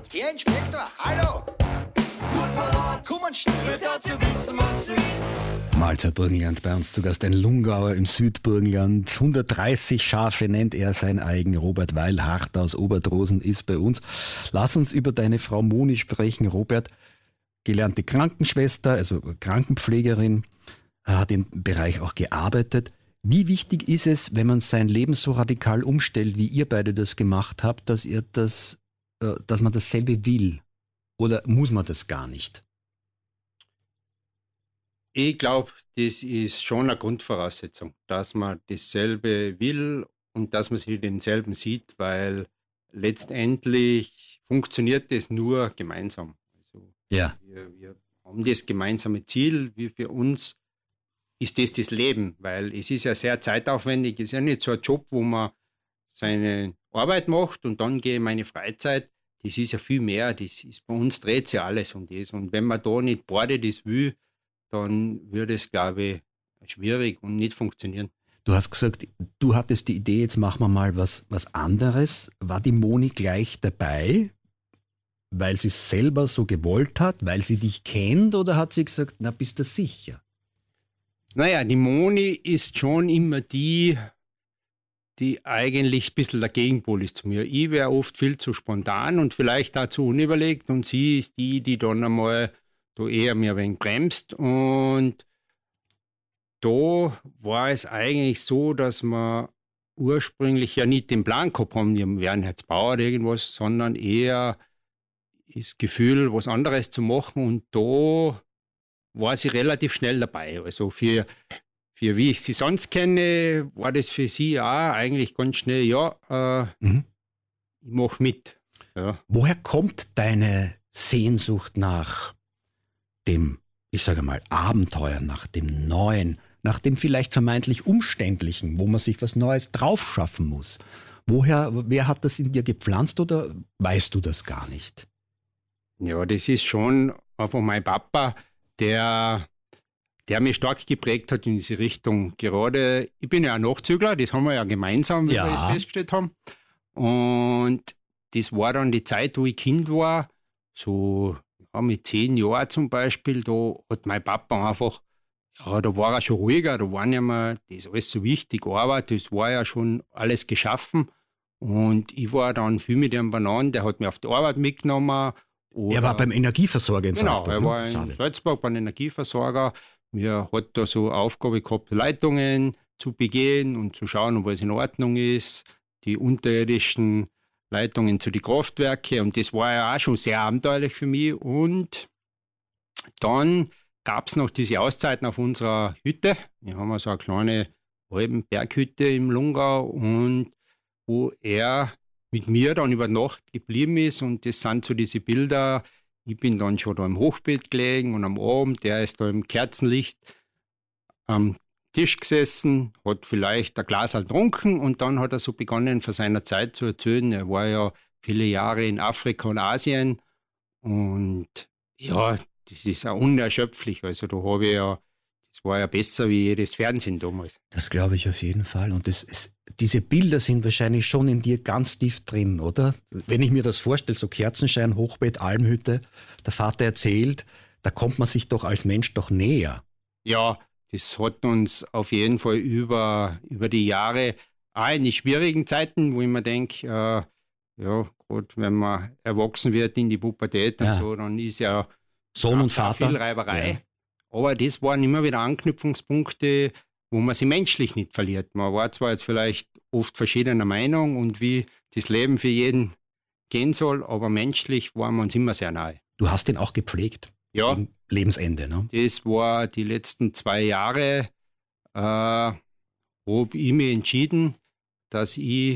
Herr Inspektor, hallo! Kommen schnell dazu wissen, was so ist. Mahlzeit Burgenland, bei uns zu Gast ein Lungauer im Südburgenland. 130 Schafe nennt er sein eigen. Robert Weilhardt aus Oberdrosen ist bei uns. Lass uns über deine Frau Moni sprechen. Robert, gelernte Krankenschwester, also Krankenpflegerin, hat im Bereich auch gearbeitet. Wie wichtig ist es, wenn man sein Leben so radikal umstellt, wie ihr beide das gemacht habt, dass man dasselbe will? Oder muss man das gar nicht? Ich glaube, das ist schon eine Grundvoraussetzung, dass man dasselbe will und dass man sich denselben sieht, weil letztendlich funktioniert das nur gemeinsam. Also Ja. wir haben das gemeinsame Ziel, wie für uns ist das Leben, weil es ist ja sehr zeitaufwendig, es ist ja nicht so ein Job, wo man seine Arbeit macht und dann gehe ich meine Freizeit. Das ist ja viel mehr, das ist, bei uns dreht sich alles um das. Und wenn man da nicht beide das will, dann würde es, glaube ich, schwierig und nicht funktionieren. Du hast gesagt, du hattest die Idee, jetzt machen wir mal was anderes. War die Moni gleich dabei, weil sie es selber so gewollt hat, weil sie dich kennt, oder hat sie gesagt, na, bist du sicher? Naja, die Moni ist schon immer die eigentlich ein bisschen der Gegenpol ist zu mir. Ich wäre oft viel zu spontan und vielleicht auch zu unüberlegt und sie ist die dann einmal da eher mir ein wenig bremst. Und da war es eigentlich so, dass wir ursprünglich ja nicht den Plan gehabt haben, wir werden jetzt Bauer oder irgendwas, sondern eher das Gefühl, was anderes zu machen. Und da war sie relativ schnell dabei. Also für wie ich sie sonst kenne, war das für sie auch eigentlich ganz schnell, ich mache mit. Ja. Woher kommt deine Sehnsucht nach dem, ich sage mal, Abenteuer, nach dem Neuen, nach dem vielleicht vermeintlich Umständlichen, wo man sich was Neues draufschaffen muss? Wer hat das in dir gepflanzt oder weißt du das gar nicht? Ja, das ist schon einfach mein Papa, der mich stark geprägt hat in diese Richtung. Gerade, ich bin ja ein Nachzügler, das haben wir ja gemeinsam, wie wir es festgestellt haben. Und das war dann die Zeit, wo ich Kind war, so mit 10 Jahren zum Beispiel, da hat mein Papa einfach, da war er schon ruhiger, da war nicht mehr das alles so wichtig, Arbeit, das war ja schon alles geschaffen. Und ich war dann viel mit ihm beieinander, der hat mich auf die Arbeit mitgenommen. Er war beim Energieversorger in Salzburg. Genau, er war in Salzburg beim Energieversorger. Wir hat da so Aufgabe gehabt, Leitungen zu begehen und zu schauen, ob alles in Ordnung ist, die unterirdischen Leitungen zu den Kraftwerken. Und das war ja auch schon sehr abenteuerlich für mich. Und dann gab es noch diese Auszeiten auf unserer Hütte. Wir haben so eine kleine Berghütte im Lungau, und wo er mit mir dann über Nacht geblieben ist. Und das sind so diese Bilder. Ich bin dann schon da im Hochbett gelegen und am Abend, der ist da im Kerzenlicht am Tisch gesessen, hat vielleicht ein Glas getrunken und dann hat er so begonnen, von seiner Zeit zu erzählen. Er war ja viele Jahre in Afrika und Asien und ja, das ist ja unerschöpflich. Also da habe ich ja, das war ja besser wie jedes Fernsehen damals. Das glaube ich auf jeden Fall. Und diese Bilder sind wahrscheinlich schon in dir ganz tief drin, oder? Wenn ich mir das vorstelle, so Kerzenschein, Hochbett, Almhütte, der Vater erzählt, da kommt man sich doch als Mensch doch näher. Ja, das hat uns auf jeden Fall über die Jahre, auch in die schwierigen Zeiten, wo ich mir denke, gerade wenn man erwachsen wird in die Pubertät und so, dann ist ja Sohn und Vater viel Reiberei. Ja. Aber das waren immer wieder Anknüpfungspunkte, wo man sich menschlich nicht verliert. Man war zwar jetzt vielleicht oft verschiedener Meinung und wie das Leben für jeden gehen soll, aber menschlich waren wir uns immer sehr nahe. Du hast ihn auch gepflegt. Ja. Am Lebensende, ne? Das war die letzten 2 Jahre, habe ich mich entschieden, dass ich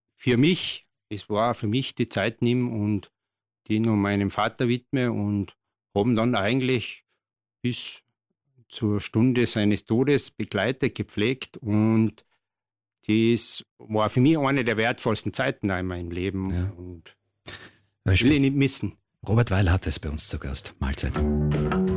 es war für mich die Zeit nehme und die nur meinem Vater widme, und haben dann eigentlich bis zur Stunde seines Todes begleitet, gepflegt, und das war für mich eine der wertvollsten Zeiten in meinem Leben, und will ich nicht missen. Robert Weilhardt ist bei uns zu Gast. Mahlzeit.